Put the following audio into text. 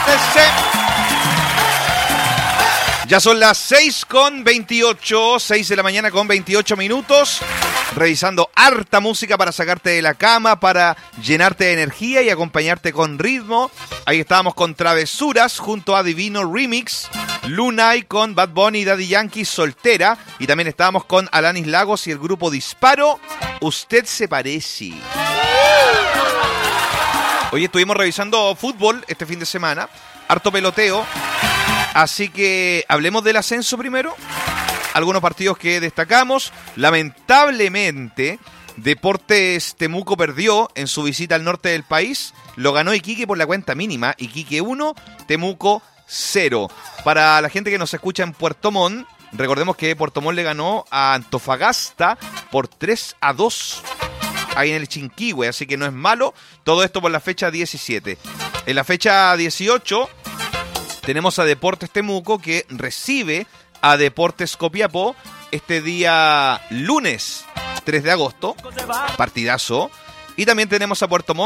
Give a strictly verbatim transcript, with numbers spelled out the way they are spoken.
Levántese. Ya son las seis con veintiocho, seis de la mañana con veintiocho minutos. Revisando harta música para sacarte de la cama, para llenarte de energía y acompañarte con ritmo. Ahí estábamos con Travesuras junto a Divino Remix. Lunay con Bad Bunny y Daddy Yankee, Soltera. Y también estábamos con Alanis Lagos y el grupo Disparo, Usted se parece. Hoy estuvimos revisando fútbol este fin de semana. Harto peloteo. Así que hablemos del ascenso primero. Algunos partidos que destacamos. Lamentablemente, Deportes Temuco perdió en su visita al norte del país. Lo ganó Iquique por la cuenta mínima. Iquique uno, Temuco cero. Para la gente que nos escucha en Puerto Montt, recordemos que Puerto Montt le ganó a Antofagasta por tres a dos. Ahí en el Chinquihue, así que no es malo. Todo esto por la fecha diecisiete. En la fecha dieciocho tenemos a Deportes Temuco que recibe a Deportes Copiapó este día lunes tres de agosto. Partidazo. Y también tenemos a Puerto Montt